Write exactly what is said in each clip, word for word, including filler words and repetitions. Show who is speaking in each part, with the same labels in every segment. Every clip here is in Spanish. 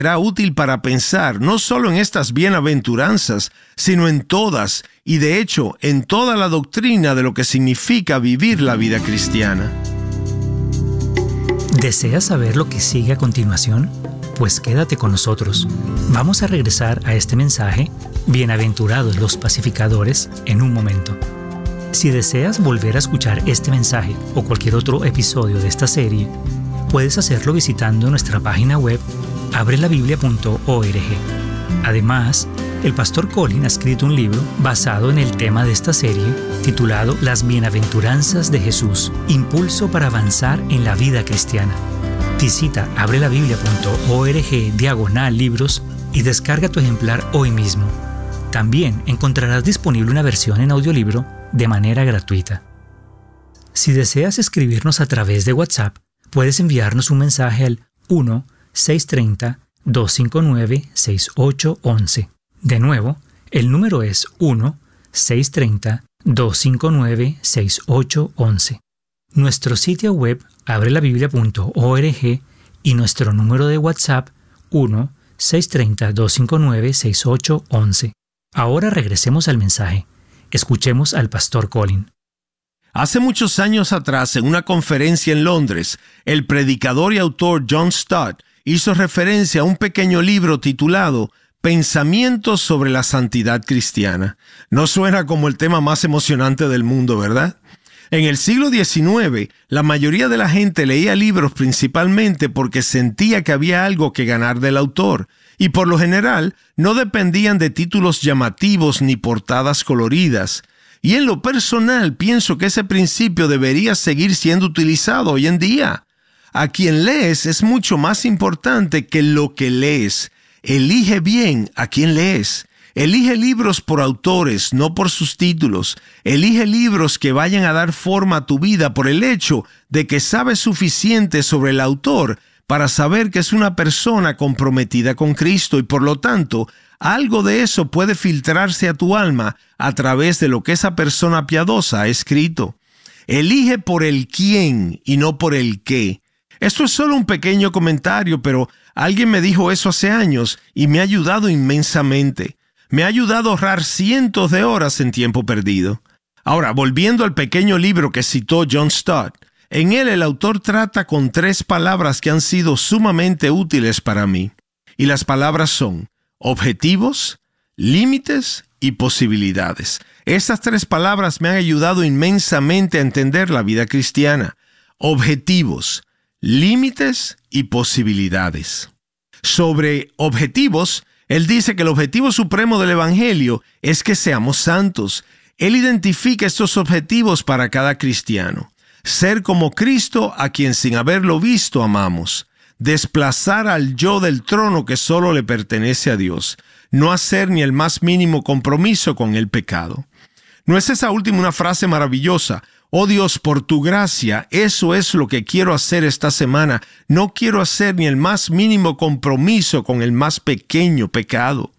Speaker 1: será útil para pensar no solo en estas bienaventuranzas, sino en todas, y de hecho en toda la doctrina de lo que significa vivir la vida cristiana.
Speaker 2: ¿Deseas saber lo que sigue a continuación? Pues quédate con nosotros. Vamos a regresar a este mensaje, Bienaventurados los pacificadores, en un momento. Si deseas volver a escuchar este mensaje o cualquier otro episodio de esta serie, puedes hacerlo visitando nuestra página web abre la biblia punto org. Además, el pastor Colin ha escrito un libro basado en el tema de esta serie, titulado Las Bienaventuranzas de Jesús, impulso para avanzar en la vida cristiana. Visita abre la biblia punto org diagonal libros y descarga tu ejemplar hoy mismo. También encontrarás disponible una versión en audiolibro de manera gratuita. Si deseas escribirnos a través de WhatsApp, puedes enviarnos un mensaje al uno seis tres cero, dos cinco nueve, seis ocho uno uno. De nuevo, el número es uno seis tres cero, dos cinco nueve, seis ocho uno uno. Nuestro sitio web abre la biblia punto org y nuestro número de WhatsApp uno seis tres cero, dos cinco nueve, seis ocho uno uno. Ahora regresemos al mensaje. Escuchemos al pastor Colin.
Speaker 1: Hace muchos años atrás, en una conferencia en Londres, el predicador y autor John Stott hizo referencia a un pequeño libro titulado Pensamientos sobre la Santidad Cristiana. No suena como el tema más emocionante del mundo, ¿verdad? En el siglo diecinueve, la mayoría de la gente leía libros principalmente porque sentía que había algo que ganar del autor, y por lo general no dependían de títulos llamativos ni portadas coloridas. Y en lo personal pienso que ese principio debería seguir siendo utilizado hoy en día. A quien lees es mucho más importante que lo que lees. Elige bien a quien lees. Elige libros por autores, no por sus títulos. Elige libros que vayan a dar forma a tu vida por el hecho de que sabes suficiente sobre el autor para saber que es una persona comprometida con Cristo y por lo tanto, algo de eso puede filtrarse a tu alma a través de lo que esa persona piadosa ha escrito. Elige por el quién y no por el qué. Esto es solo un pequeño comentario, pero alguien me dijo eso hace años y me ha ayudado inmensamente. Me ha ayudado a ahorrar cientos de horas en tiempo perdido. Ahora, volviendo al pequeño libro que citó John Stott, en él el autor trata con tres palabras que han sido sumamente útiles para mí. Y las palabras son objetivos, límites y posibilidades. Estas tres palabras me han ayudado inmensamente a entender la vida cristiana. Objetivos, límites y posibilidades. Sobre objetivos, él dice que el objetivo supremo del Evangelio es que seamos santos. Él identifica estos objetivos para cada cristiano. Ser como Cristo, a quien sin haberlo visto amamos. Desplazar al yo del trono que solo le pertenece a Dios. No hacer ni el más mínimo compromiso con el pecado. ¿No es esa última una frase maravillosa? Oh Dios, por tu gracia, eso es lo que quiero hacer esta semana. No quiero hacer ni el más mínimo compromiso con el más pequeño pecado.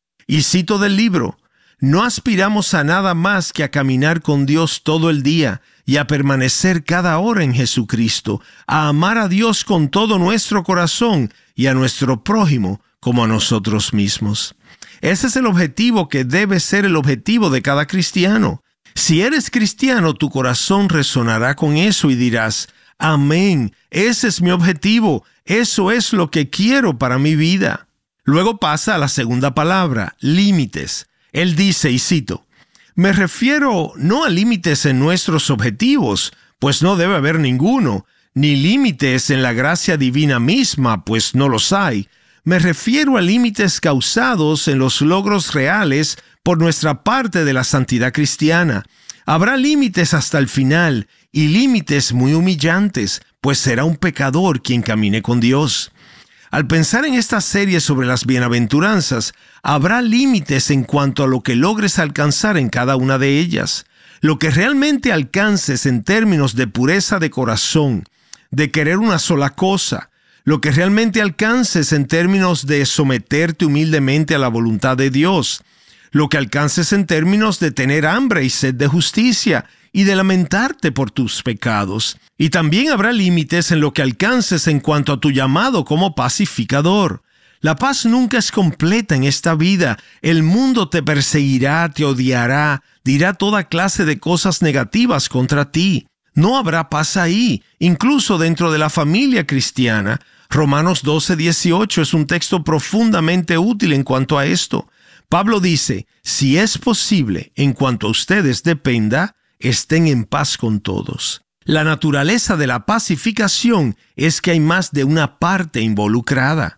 Speaker 1: Y cito del libro, no aspiramos a nada más que a caminar con Dios todo el día y a permanecer cada hora en Jesucristo, a amar a Dios con todo nuestro corazón y a nuestro prójimo como a nosotros mismos. Ese es el objetivo que debe ser el objetivo de cada cristiano. Si eres cristiano, tu corazón resonará con eso y dirás, amén, ese es mi objetivo, eso es lo que quiero para mi vida. Luego pasa a la segunda palabra, límites. Él dice, y cito, me refiero no a límites en nuestros objetivos, pues no debe haber ninguno, ni límites en la gracia divina misma, pues no los hay. Me refiero a límites causados en los logros reales por nuestra parte de la santidad cristiana. Habrá límites hasta el final y límites muy humillantes, pues será un pecador quien camine con Dios. Al pensar en esta serie sobre las bienaventuranzas, habrá límites en cuanto a lo que logres alcanzar en cada una de ellas. Lo que realmente alcances en términos de pureza de corazón, de querer una sola cosa, lo que realmente alcances en términos de someterte humildemente a la voluntad de Dios, lo que alcances en términos de tener hambre y sed de justicia y de lamentarte por tus pecados. Y también habrá límites en lo que alcances en cuanto a tu llamado como pacificador. La paz nunca es completa en esta vida. El mundo te perseguirá, te odiará, dirá toda clase de cosas negativas contra ti. No habrá paz ahí, incluso dentro de la familia cristiana. Romanos doce dieciocho es un texto profundamente útil en cuanto a esto. Pablo dice, si es posible, en cuanto a ustedes dependa, estén en paz con todos. La naturaleza de la pacificación es que hay más de una parte involucrada.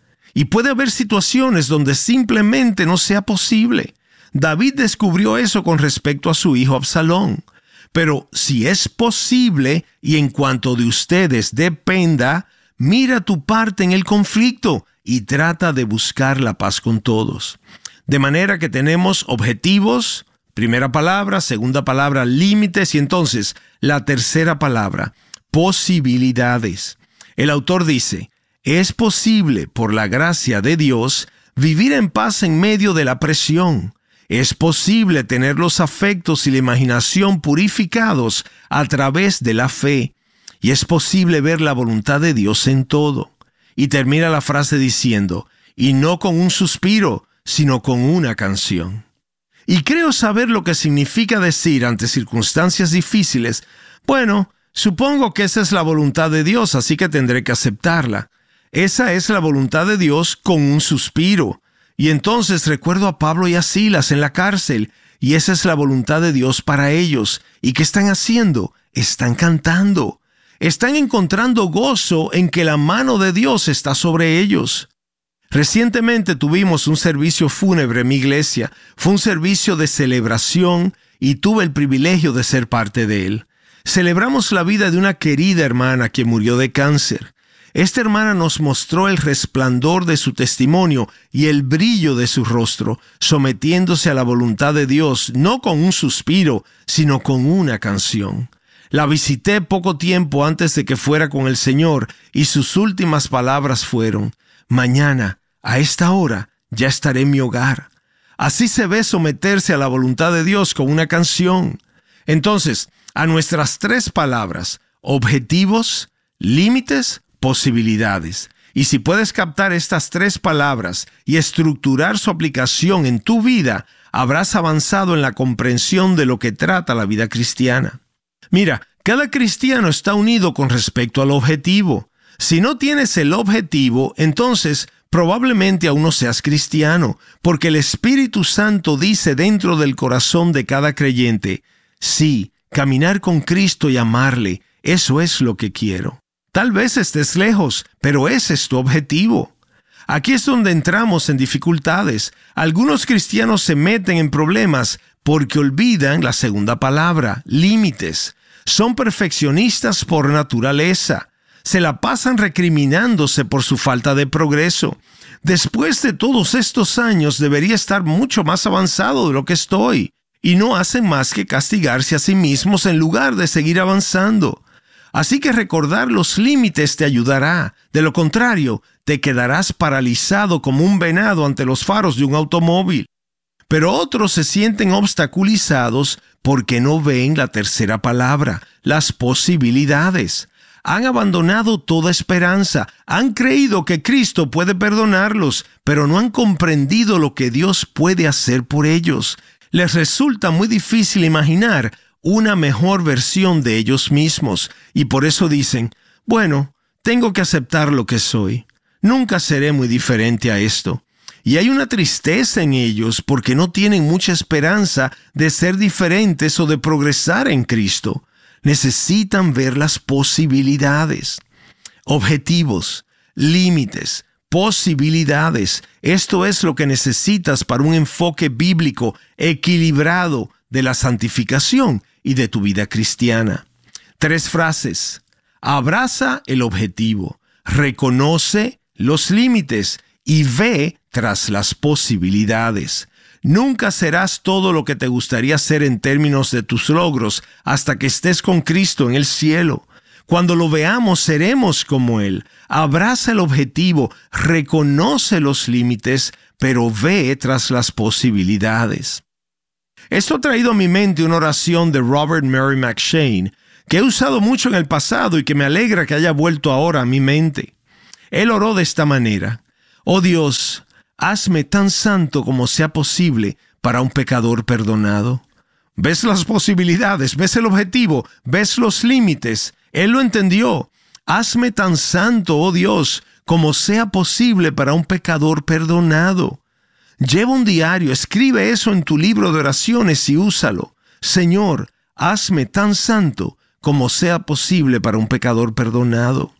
Speaker 1: Y puede haber situaciones donde simplemente no sea posible. David descubrió eso con respecto a su hijo Absalón. Pero si es posible y en cuanto de ustedes dependa, mira tu parte en el conflicto y trata de buscar la paz con todos. De manera que tenemos objetivos, primera palabra, segunda palabra, límites y entonces la tercera palabra, posibilidades. El autor dice, es posible, por la gracia de Dios, vivir en paz en medio de la presión. Es posible tener los afectos y la imaginación purificados a través de la fe. Y es posible ver la voluntad de Dios en todo. Y termina la frase diciendo, y no con un suspiro, sino con una canción. Y creo saber lo que significa decir ante circunstancias difíciles, bueno, supongo que esa es la voluntad de Dios, así que tendré que aceptarla. Esa es la voluntad de Dios con un suspiro. Y entonces recuerdo a Pablo y a Silas en la cárcel, y esa es la voluntad de Dios para ellos. ¿Y qué están haciendo? Están cantando. Están encontrando gozo en que la mano de Dios está sobre ellos. Recientemente tuvimos un servicio fúnebre en mi iglesia. Fue un servicio de celebración y tuve el privilegio de ser parte de él. Celebramos la vida de una querida hermana que murió de cáncer. Esta hermana nos mostró el resplandor de su testimonio y el brillo de su rostro, sometiéndose a la voluntad de Dios, no con un suspiro, sino con una canción. La visité poco tiempo antes de que fuera con el Señor y sus últimas palabras fueron, mañana, a esta hora, ya estaré en mi hogar. Así se ve someterse a la voluntad de Dios con una canción. Entonces, a nuestras tres palabras, objetivos, límites, posibilidades. Y si puedes captar estas tres palabras y estructurar su aplicación en tu vida, habrás avanzado en la comprensión de lo que trata la vida cristiana. Mira, cada cristiano está unido con respecto al objetivo. Si no tienes el objetivo, entonces probablemente aún no seas cristiano, porque el Espíritu Santo dice dentro del corazón de cada creyente, sí, caminar con Cristo y amarle, eso es lo que quiero. Tal vez estés lejos, pero ese es tu objetivo. Aquí es donde entramos en dificultades. Algunos cristianos se meten en problemas porque olvidan la segunda palabra, límites. Son perfeccionistas por naturaleza. Se la pasan recriminándose por su falta de progreso. Después de todos estos años debería estar mucho más avanzado de lo que estoy. Y no hacen más que castigarse a sí mismos en lugar de seguir avanzando. Así que recordar los límites te ayudará. De lo contrario, te quedarás paralizado como un venado ante los faros de un automóvil. Pero otros se sienten obstaculizados porque no ven la tercera palabra, las posibilidades. Han abandonado toda esperanza, han creído que Cristo puede perdonarlos, pero no han comprendido lo que Dios puede hacer por ellos. Les resulta muy difícil imaginar una mejor versión de ellos mismos, y por eso dicen, bueno, tengo que aceptar lo que soy. Nunca seré muy diferente a esto. Y hay una tristeza en ellos porque no tienen mucha esperanza de ser diferentes o de progresar en Cristo. Necesitan ver las posibilidades. Objetivos, límites, posibilidades. Esto es lo que necesitas para un enfoque bíblico equilibrado de la santificación y de tu vida cristiana. Tres frases. Abraza el objetivo, reconoce los límites y ve tras las posibilidades. Nunca serás todo lo que te gustaría ser en términos de tus logros hasta que estés con Cristo en el cielo. Cuando lo veamos, seremos como Él. Abraza el objetivo, reconoce los límites, pero ve tras las posibilidades. Esto ha traído a mi mente una oración de Robert Mary McCheyne que he usado mucho en el pasado y que me alegra que haya vuelto ahora a mi mente. Él oró de esta manera: Oh Dios, hazme tan santo como sea posible para un pecador perdonado. ¿Ves las posibilidades? ¿Ves el objetivo? ¿Ves los límites? Él lo entendió. Hazme tan santo, oh Dios, como sea posible para un pecador perdonado. Lleva un diario, escribe eso en tu libro de oraciones y úsalo. Señor, hazme tan santo como sea posible para un pecador perdonado.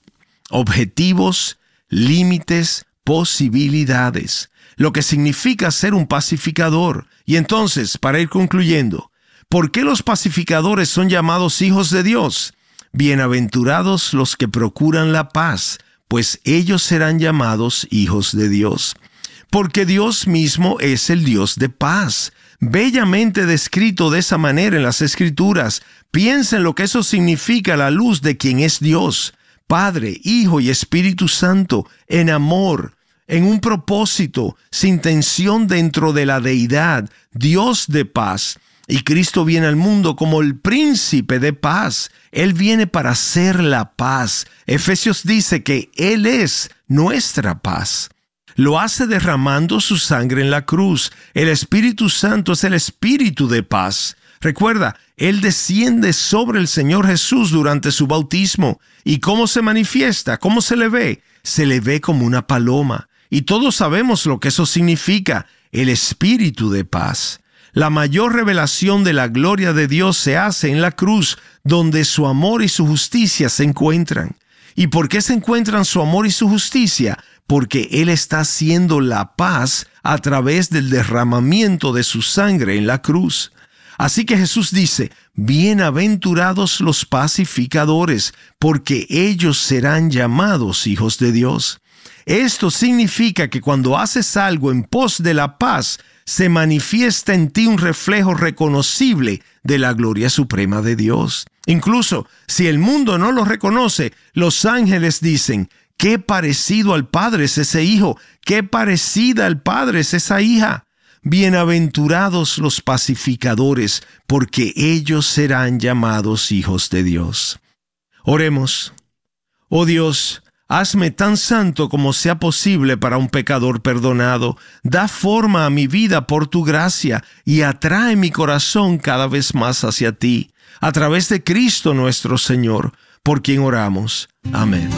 Speaker 1: Objetivos, límites, posibilidades. Lo que significa ser un pacificador. Y entonces, para ir concluyendo, ¿por qué los pacificadores son llamados hijos de Dios? Bienaventurados los que procuran la paz, pues ellos serán llamados hijos de Dios. Porque Dios mismo es el Dios de paz. Bellamente descrito de esa manera en las Escrituras. Piensa en lo que eso significa a la luz de quien es Dios, Padre, Hijo y Espíritu Santo, en amor, en un propósito, sin tensión dentro de la deidad, Dios de paz. Y Cristo viene al mundo como el príncipe de paz. Él viene para hacer la paz. Efesios dice que Él es nuestra paz. Lo hace derramando su sangre en la cruz. El Espíritu Santo es el Espíritu de paz. Recuerda, Él desciende sobre el Señor Jesús durante su bautismo. ¿Y cómo se manifiesta? ¿Cómo se le ve? Se le ve como una paloma. Y todos sabemos lo que eso significa, el Espíritu de paz. La mayor revelación de la gloria de Dios se hace en la cruz, donde su amor y su justicia se encuentran. ¿Y por qué se encuentran su amor y su justicia? Porque Él está haciendo la paz a través del derramamiento de su sangre en la cruz. Así que Jesús dice, bienaventurados los pacificadores, porque ellos serán llamados hijos de Dios. Esto significa que cuando haces algo en pos de la paz, se manifiesta en ti un reflejo reconocible de la gloria suprema de Dios. Incluso si el mundo no lo reconoce, los ángeles dicen, qué parecido al Padre es ese hijo, qué parecida al Padre es esa hija. Bienaventurados los pacificadores, porque ellos serán llamados hijos de Dios. Oremos. Oh Dios, hazme tan santo como sea posible para un pecador perdonado. Da forma a mi vida por tu gracia y atrae mi corazón cada vez más hacia ti. A través de Cristo nuestro Señor, por quien oramos. Amén.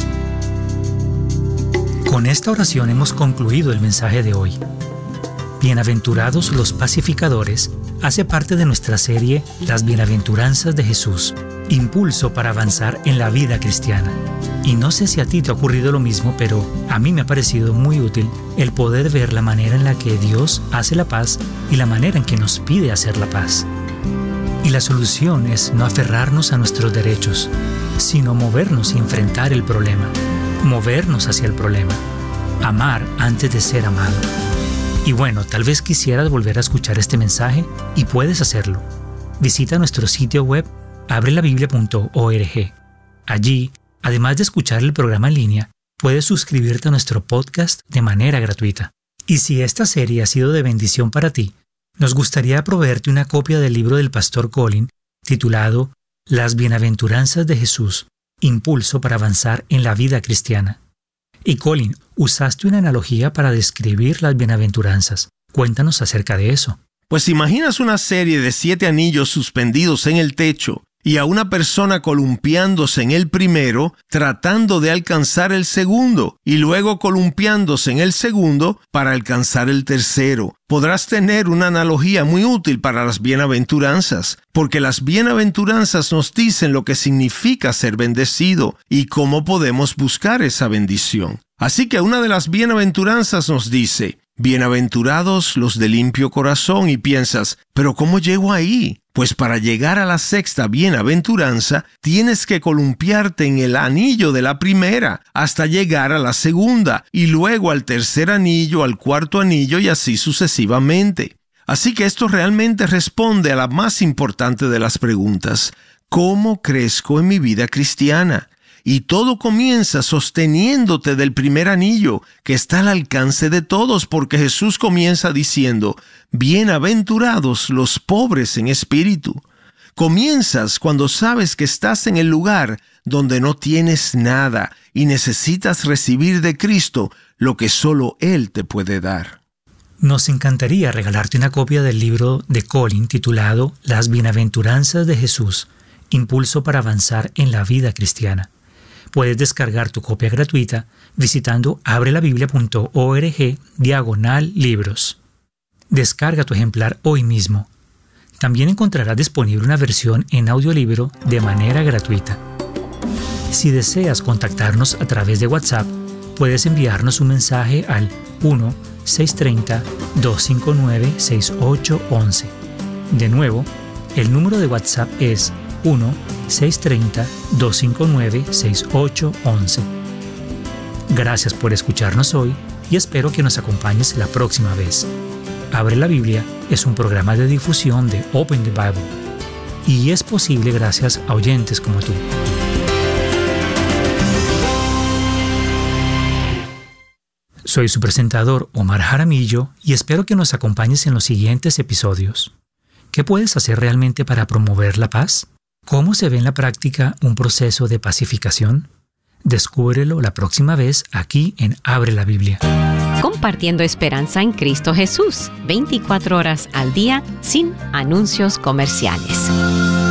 Speaker 2: Con esta oración hemos concluido el mensaje de hoy. Bienaventurados los pacificadores hace parte de nuestra serie Las Bienaventuranzas de Jesús, impulso para avanzar en la vida cristiana. Y no sé si a ti te ha ocurrido lo mismo, pero a mí me ha parecido muy útil el poder ver la manera en la que Dios hace la paz y la manera en que nos pide hacer la paz. Y la solución es no aferrarnos a nuestros derechos, sino movernos y enfrentar el problema, movernos hacia el problema, amar antes de ser amado. Y bueno, tal vez quisieras volver a escuchar este mensaje y puedes hacerlo. Visita nuestro sitio web abre la biblia punto org. Allí, además de escuchar el programa en línea, puedes suscribirte a nuestro podcast de manera gratuita. Y si esta serie ha sido de bendición para ti, nos gustaría proveerte una copia del libro del pastor Colin titulado Las Bienaventuranzas de Jesús, impulso para avanzar en la vida cristiana. Y Colin, usaste una analogía para describir las bienaventuranzas. Cuéntanos acerca de eso.
Speaker 1: Pues imaginas una serie de siete anillos suspendidos en el techo y a una persona columpiándose en el primero, tratando de alcanzar el segundo, y luego columpiándose en el segundo para alcanzar el tercero. Podrás tener una analogía muy útil para las bienaventuranzas, porque las bienaventuranzas nos dicen lo que significa ser bendecido y cómo podemos buscar esa bendición. Así que una de las bienaventuranzas nos dice, bienaventurados los de limpio corazón, y piensas, ¿pero cómo llego ahí? Pues para llegar a la sexta bienaventuranza, tienes que columpiarte en el anillo de la primera hasta llegar a la segunda, y luego al tercer anillo, al cuarto anillo y así sucesivamente. Así que esto realmente responde a la más importante de las preguntas: ¿cómo crezco en mi vida cristiana? Y todo comienza sosteniéndote del primer anillo, que está al alcance de todos, porque Jesús comienza diciendo, bienaventurados los pobres en espíritu. Comienzas cuando sabes que estás en el lugar donde no tienes nada y necesitas recibir de Cristo lo que solo Él te puede dar.
Speaker 2: Nos encantaría regalarte una copia del libro de Colin titulado Las Bienaventuranzas de Jesús, Impulso para avanzar en la vida cristiana. Puedes descargar tu copia gratuita visitando abrelabiblia punto org diagonal libros. Descarga tu ejemplar hoy mismo. También encontrarás disponible una versión en audiolibro de manera gratuita. Si deseas contactarnos a través de WhatsApp, puedes enviarnos un mensaje al uno seis tres cero, dos cinco nueve, seis ocho uno uno. De nuevo, el número de WhatsApp es uno seis tres cero, dos cinco nueve, seis ocho uno uno. Gracias por escucharnos hoy y espero que nos acompañes la próxima vez. Abre la Biblia es un programa de difusión de Open the Bible y es posible gracias a oyentes como tú. Soy su presentador Omar Jaramillo y espero que nos acompañes en los siguientes episodios. ¿Qué puedes hacer realmente para promover la paz? ¿Cómo se ve en la práctica un proceso de pacificación? Descúbrelo la próxima vez aquí en Abre la Biblia.
Speaker 3: Compartiendo esperanza en Cristo Jesús, veinticuatro horas al día, sin anuncios comerciales.